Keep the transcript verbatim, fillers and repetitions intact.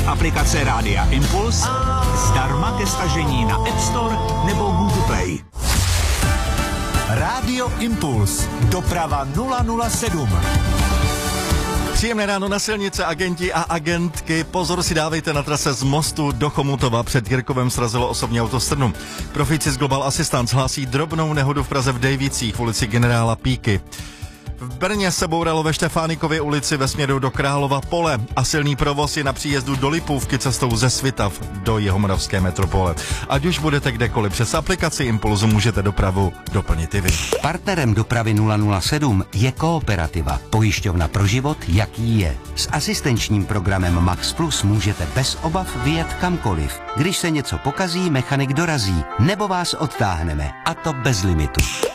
nový aplikace Rádia Impuls zdarma ke stažení na App Store nebo Google Play. Rádio Impuls. Doprava nula nula sedm. Příjemné ráno na silnice, agenti a agentky. Pozor si dávejte na trase z Mostu do Chomutova. Před Jirkovem srazilo osobní auto strnu. Profíci z Global Assistance hlásí drobnou nehodu v Praze v Dejvicích v ulici Generála Píky. V Brně se bouralo ve Štefánikově ulici ve směru do Králova Pole a silný provoz je na příjezdu do Lipůvky cestou ze Svitav do jihomoravské metropole. Ať už budete kdekoliv, přes aplikaci Impulzu můžete dopravu doplnit i vy. Partnerem dopravy nula nula sedm je Kooperativa, pojišťovna pro život, jaký je. S asistenčním programem Max Plus můžete bez obav vyjet kamkoliv. Když se něco pokazí, mechanik dorazí, nebo vás odtáhneme, a to bez limitu.